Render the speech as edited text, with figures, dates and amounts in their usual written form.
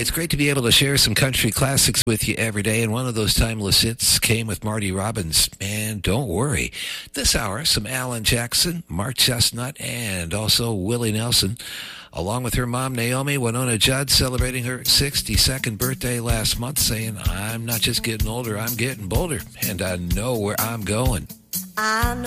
It's great to be able to share some country classics with you every day, and one of those timeless hits came with Marty Robbins. Man, don't worry. This hour, some Alan Jackson, Mark Chestnut, and also Willie Nelson, along with her mom, Naomi Winona Judd, celebrating her 62nd birthday last month, saying, I'm not just getting older, I'm getting bolder, and I know where I'm going. I know